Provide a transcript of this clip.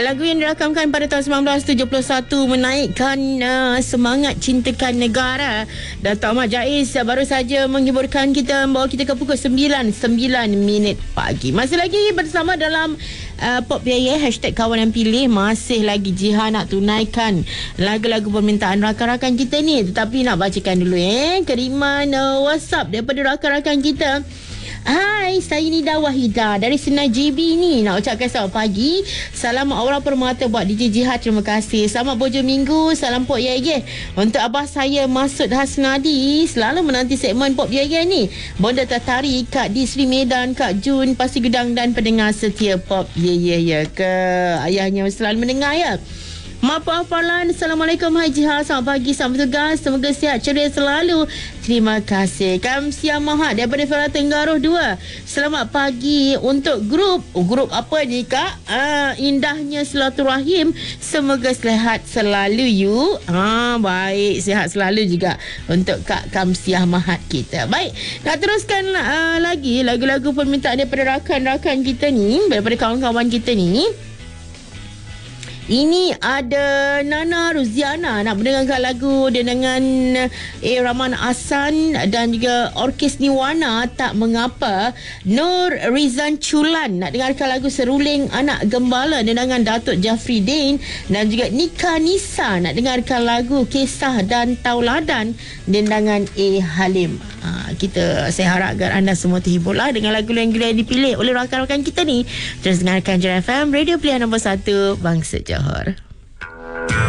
Lagu yang dirakamkan pada tahun 1971 menaikkan semangat cintakan negara. Dato' Ahmad Jaiz baru saja menghiburkan kita, membawa kita ke pukul 9 minit pagi. Masih lagi bersama dalam Pop Yaya, hashtag kawan yang pilih. Masih lagi Jiha nak tunaikan lagu-lagu permintaan rakan-rakan kita ni. Tetapi nak bacakan dulu kiriman WhatsApp daripada rakan-rakan kita. Hai, saya Nida Wahida dari Senai JB ni. Nak ucapkan selamat pagi. Salam Aura Permata buat DJ Jihad. Terima kasih. Selamat bojo minggu. Salam Pop Yaya. Untuk abah saya Masud Hasnadi, selalu menanti segmen Pop Yaya ni. Bonda Tatari, Kak D Sri Medan, Kak Jun Pasir Gedang dan pendengar setia Pop Yaya ke. Ayahnya selalu mendengar ya. Maaf Farlan. Assalamualaikum. Hai Jihad, selamat pagi, selamat bertugas. Semoga sihat ceria selalu. Terima kasih. Kamsia Mahat daripada Farah Tenggaruh 2. Selamat pagi untuk grup apa ni Kak? Indahnya Silaturahim. Semoga sihat selalu you. Baik, sihat selalu juga untuk Kak Kamsia Mahat kita. Baik, nak teruskan lagi lagu-lagu permintaan daripada rakan-rakan kita ni, daripada kawan-kawan kita ni. Ini ada Nana Ruziana nak mendengarkan lagu dengan Rahman Ahsan dan juga Orkes Niwana Tak Mengapa. Nur Rizan Chulan nak dengarkan lagu Seruling Anak Gembala dengan Datuk Jafri Din, dan juga Nika Nisa nak dengarkan lagu Kisah dan Tauladan dengan Halim. Saya harap agar anda semua terhiburlah dengan lagu yang dipilih oleh rakan-rakan kita ni. Terus dengarkan Jera FM, radio pilihan nombor 1 Bangsa Johor.